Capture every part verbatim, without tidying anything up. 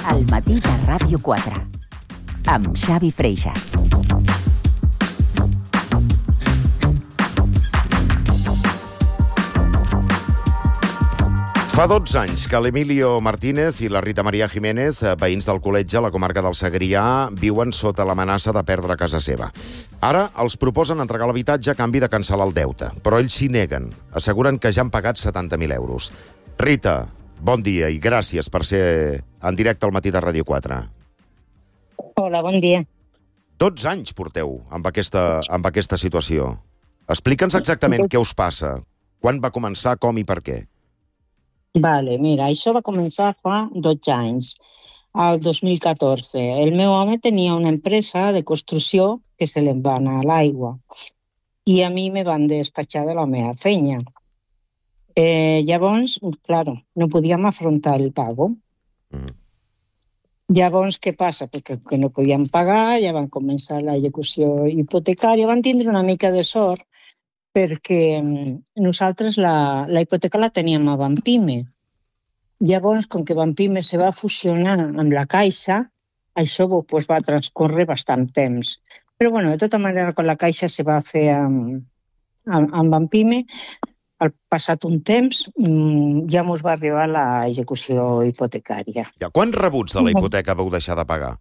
Al matí de Ràdio quatre, amb Xavi Freixas. Fa dotze anys que l'Emilio Martínez i la Rita Maria Jiménez, veïns del Col·letge a la comarca del Segrià, viuen sota l'amenaça de perdre casa seva. Ara els proposen entregar l'habitatge a canvi de cancel·lar el deute, però ells s'hi neguen. Asseguren que ja han pagat setanta mil euros. Rita, bon dia i gràcies per ser en directe al matí de Ràdio quatre. Hola, bon dia. dotze anys porteu amb aquesta, amb aquesta situació. Explica'ns exactament què us passa, quan va començar, com i per què. Vale, mira, això va començar fa dotze anys, al dos mil catorze. El meu home tenia una empresa de construcció que se li va anar a l'aigua i a mi me van despatxar de la meva feina. Eh, llavors, claro, no podíem afrontar el pago. Mm. Llavors, què passa? Perquè que no podíem pagar, ja van començar l'execució hipotecària, van tindre una mica de sort perquè nosaltres la, la hipoteca la teníem a Banpime. Llavors, com que Banpime se va fusionar amb la Caixa, això pues, va transcorrer bastant temps. Però, bueno, de tota manera, quan la Caixa se va fer amb, amb, amb Banpime, al passat un temps, ja mos va arribar l'execució hipotecària. Ja, quants rebuts de la hipoteca vau deixar de pagar?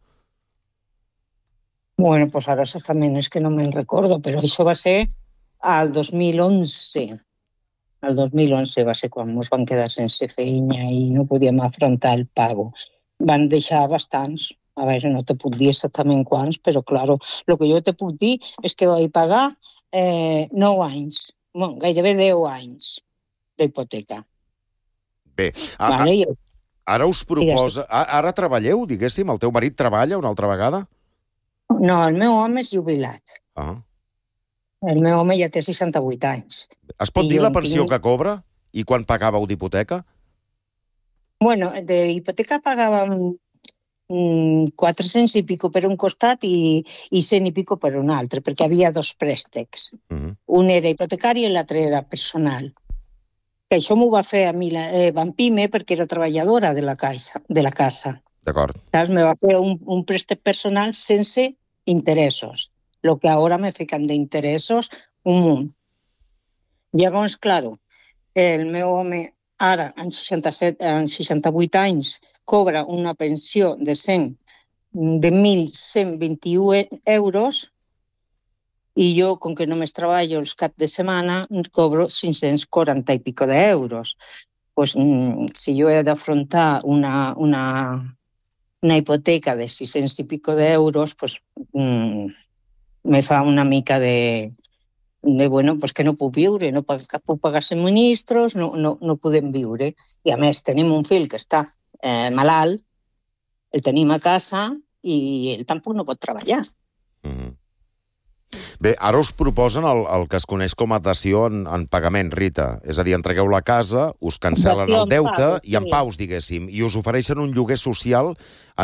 Bueno, pues ara exactament és que no me'n recordo, però això va ser al dos mil onze. El dos mil onze va ser quan ens van quedar sense feina i no podíem afrontar el pago. Van deixar bastants. A veure, no te puc dir exactament quants, però, claro, el que jo te puc dir és que vaig pagar eh, nou anys, bueno, gairebé deu anys d'hipoteca. Bé, a, vale, a, ara us proposa... Ara treballeu, diguéssim? El teu marit treballa una altra vegada? No, el meu home és jubilat. Ah. El meu home ja té seixanta-vuit anys. Es pot dir la pensió que cobra i quan pagàveu d'hipoteca? Bueno, d'hipoteca pagàvem quatre-cents i pico per un costat i, i cent i pico per un altre, perquè havia dos préstecs. Uh-huh. Un era hipotecari i l'altre era personal. Que això m'ho va fer a mi la, eh, Banpime perquè era treballadora de la, caixa, de la casa. D'acord. Saps? Me va fer un, un préstec personal sense interessos. Lo que ara me fican d'interessos un munt. Llavors, claro, el meu home ara, en seixanta-set, en seixanta-vuit anys, cobra una pensió de cent, de mil cent vint-i-u euros i jo, com que només treballo els caps de setmana, cobro cinc-cents quaranta i pico d'euros. Pues, si jo he d'afrontar una, una, una hipoteca de sis-cents i pico d'euros, pues, mm, me fa una mica de, de bueno, pues que no puc viure, no puc pagar subministros, no, no, no podem viure. I a més, tenim un fill que està eh, malalt, el tenim a casa i ell tampoc no pot treballar. Mm-hmm. Bé, ara us proposen el, el que es coneix com a dació en, en pagament, Rita. És a dir, entregueu la casa, us cancel·len el deute i en paus, diguéssim, i us ofereixen un lloguer social